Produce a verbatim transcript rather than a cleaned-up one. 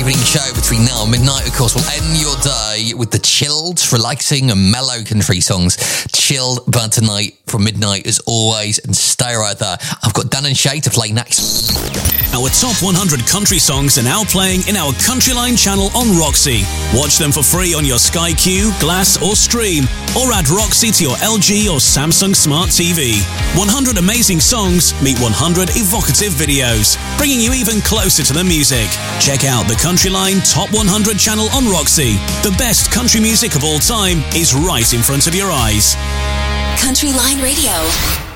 evening show between now and midnight. Of course, we'll end your day with the chilled, relaxing and mellow country songs. Chilled Bad Tonight from midnight as always, and stay right there. I've got Dan and Shay to play next. Our top one hundred country songs are now playing in our Countryline channel on Roxy. Watch them for free on your Sky Q, Glass or Stream, or add Roxy to your L G or Samsung Smart T V. one hundred amazing songs meet one hundred evocative videos, bringing you even closer to the music. Check out the Countryline Top one hundred channel on Roxy. The best country music of all time is right in front of your eyes. Countryline Radio.